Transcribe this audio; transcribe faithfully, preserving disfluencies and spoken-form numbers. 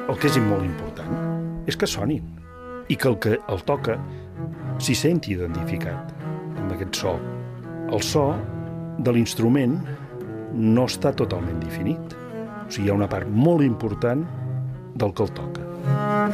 el que és molt important és que sonin i que el que el toca s'hi senti identificat amb aquest so. El so de l'instrument no està totalment definit. O sigui, hi ha una part molt important del que el toca.